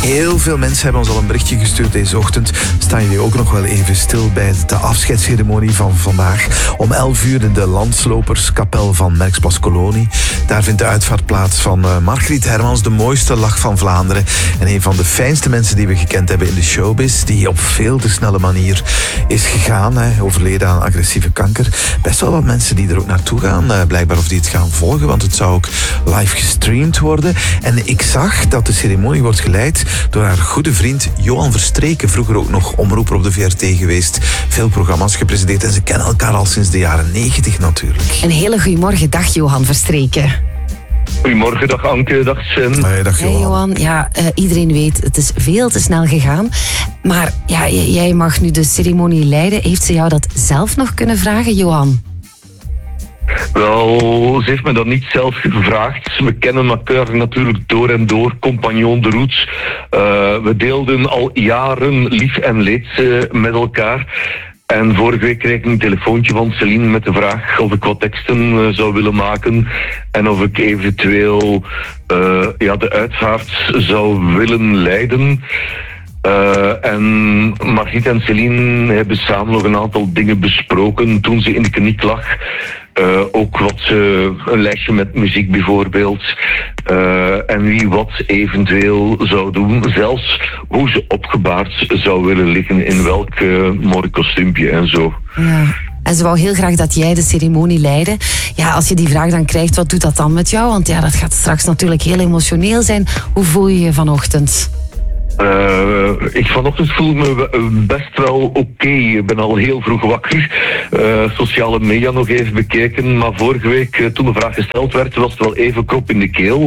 Heel veel mensen hebben ons al een berichtje gestuurd deze ochtend. Staan jullie ook nog wel even stil bij de afscheidsceremonie van vandaag. Om 11 uur in de Landsloperskapel van Merksplas Kolonie. Daar vindt de uitvaart plaats van Margriet Hermans, de mooiste lach van Vlaanderen. En een van de fijnste mensen die we gekend hebben in de showbiz. Die op veel te snelle manier is gegaan. Overleden aan agressieve kanker. Best wel wat mensen die er ook naartoe gaan. Blijkbaar of die het gaan volgen. Want het zou ook live gestreamd worden. En ik zag dat de ceremonie wordt geleid door haar goede vriend Johan Verstreken. Vroeger ook nog omroeper op de VRT geweest. Veel programma's gepresenteerd en ze kennen elkaar al sinds de jaren 90 natuurlijk. Een hele goeiemorgen. Dag Johan Verstreken. Goedemorgen, dag Anke, dag Sven. Dag Johan. Hey Johan, ja, iedereen weet, het is veel te snel gegaan. Maar ja, jij mag nu de ceremonie leiden. Heeft ze jou dat zelf nog kunnen vragen, Johan? Wel, ze heeft me dat niet zelf gevraagd. We kennen elkaar natuurlijk door en door, compagnon de route. We deelden al jaren lief en leed met elkaar. En vorige week kreeg ik een telefoontje van Celine met de vraag of ik wat teksten zou willen maken. En of ik eventueel de uitvaart zou willen leiden. En Margriet en Celine hebben samen nog een aantal dingen besproken toen ze in de kliniek lag. Ook een lijstje met muziek bijvoorbeeld. En wie wat eventueel zou doen. Zelfs hoe ze opgebaard zou willen liggen. In welk mooi kostuumpje en zo. Ja. En ze wou heel graag dat jij de ceremonie leidde. Ja, als je die vraag dan krijgt, wat doet dat dan met jou? Want ja, dat gaat straks natuurlijk heel emotioneel zijn. Hoe voel je je vanochtend? Ik vanochtend voel me best wel oké. Ik ben al heel vroeg wakker. Sociale media nog even bekeken. Maar vorige week, toen de vraag gesteld werd, was het wel even krop in de keel.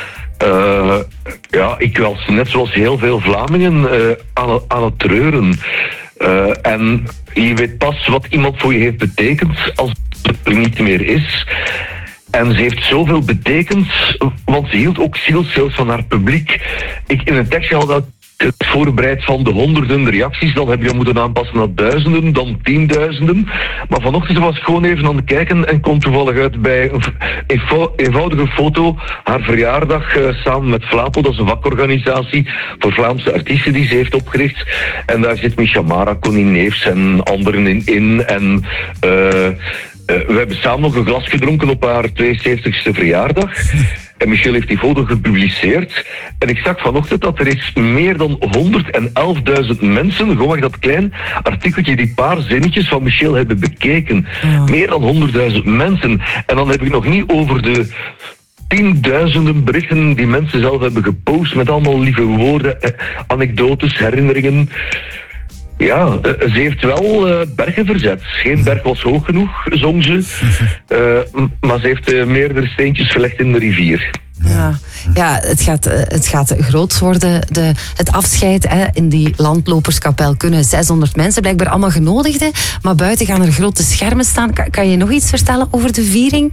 Ik was net zoals heel veel Vlamingen aan het treuren. En je weet pas wat iemand voor je heeft betekend als het er niet meer is. En ze heeft zoveel betekend, want ze hield ook zielsveel van haar publiek. Ik in een tekstje had het voorbereid van de honderden reacties, dan heb je moeten aanpassen naar duizenden, dan 10.000. Maar vanochtend was ik gewoon even aan het kijken en kwam toevallig uit bij een eenvoudige foto, haar verjaardag samen met Vlapo, dat is een vakorganisatie voor Vlaamse artiesten die ze heeft opgericht. En daar zit Micha Mara, Connie Neefs en anderen in. En we hebben samen nog een glas gedronken op haar 72e verjaardag. En Michel heeft die foto gepubliceerd. En ik zag vanochtend dat er is meer dan 111.000 mensen, gewoon dat klein artikeltje, die paar zinnetjes van Michel hebben bekeken. Ja. Meer dan 100.000 mensen. En dan heb ik nog niet over de 10.000 berichten die mensen zelf hebben gepost met allemaal lieve woorden, anekdotes, herinneringen. Ja, ze heeft wel bergen verzet. Geen berg was hoog genoeg, zong ze. Maar ze heeft meerdere steentjes gelegd in de rivier. Ja, het gaat groot worden. Het afscheid in die landloperskapel kunnen 600 mensen blijkbaar allemaal genodigd. Hè? Maar buiten gaan er grote schermen staan. Kan je nog iets vertellen over de viering?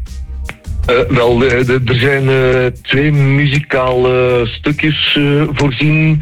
Er zijn 2 muzikale stukjes voorzien.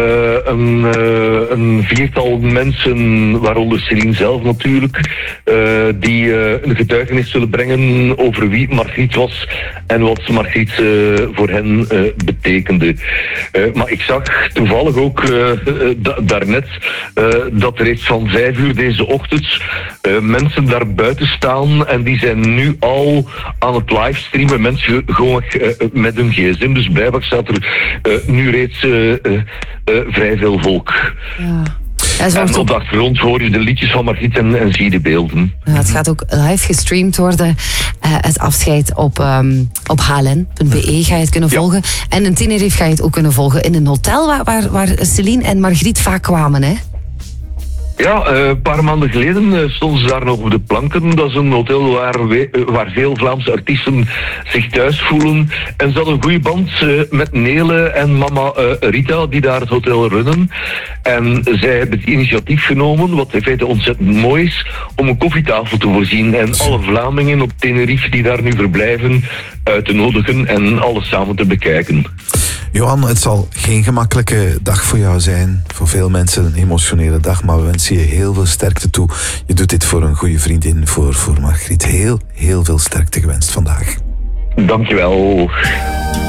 Een 4-tal mensen, waaronder Celine zelf natuurlijk, die een getuigenis zullen brengen over wie Margriet was en wat Margriet voor hen betekende. Maar ik zag toevallig ook daarnet dat er reeds van 5 uur deze ochtend mensen daar buiten staan en die zijn nu al aan het livestreamen. Mensen gewoon met hun gsm. Dus blijkbaar staat er nu reeds vrij veel volk. Ja. En op de achtergrond hoor je de liedjes van Margriet en zie je de beelden. Ja, het gaat ook live gestreamd worden. Het afscheid op hln.be ga je het kunnen volgen. En in Tenerife ga je het ook kunnen volgen in een hotel waar Celine en Margriet vaak kwamen, hè? Ja, een paar maanden geleden stonden ze daar nog op de planken. Dat is een hotel waar veel Vlaamse artiesten zich thuis voelen. En ze hadden een goede band met Nele en mama Rita, die daar het hotel runnen. En zij hebben het initiatief genomen, wat in feite ontzettend mooi is, om een koffietafel te voorzien. En alle Vlamingen op Tenerife die daar nu verblijven uit te nodigen en alles samen te bekijken. Johan, het zal geen gemakkelijke dag voor jou zijn. Voor veel mensen een emotionele dag, maar we wensen je heel veel sterkte toe. Je doet dit voor een goede vriendin, voor Margriet. Heel veel sterkte gewenst vandaag. Dankjewel.